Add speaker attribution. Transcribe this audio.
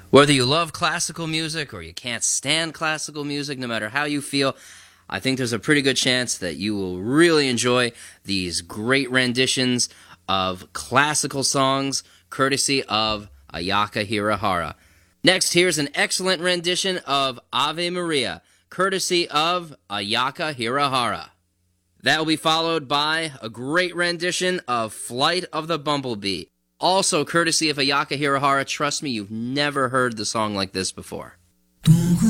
Speaker 1: Whether you love classical music or you can't stand classical music, no matter how you feel, I think there's a pretty good chance that you will really enjoy these great renditions of classical songs courtesy of Ayaka Hirahara. Next, here's an excellent rendition of Ave Maria, courtesy of Ayaka Hirahara. That will be followed by a great rendition of Flight of the Bumblebee, also courtesy of Ayaka Hirahara. Trust me, you've never heard the song like this before.